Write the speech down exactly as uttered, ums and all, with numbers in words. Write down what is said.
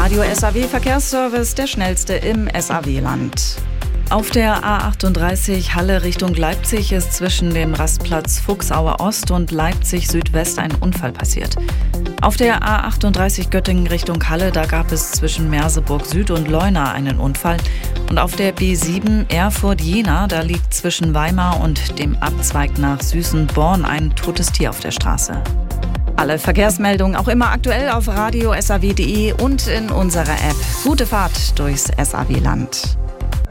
Radio S A W Verkehrsservice, der schnellste im S A W-Land. Auf der A achtunddreißig Halle Richtung Leipzig ist zwischen dem Rastplatz Fuchsaue Ost und Leipzig Südwest ein Unfall passiert. Auf der A achtunddreißig Göttingen Richtung Halle, da gab es zwischen Merseburg Süd und Leuna einen Unfall. Und auf der B sieben Erfurt-Jena, da liegt zwischen Weimar und dem Abzweig nach Süßenborn ein totes Tier auf der Straße. Alle Verkehrsmeldungen auch immer aktuell auf radio punkt s a w punkt d e und in unserer App. Gute Fahrt durchs S A W-Land.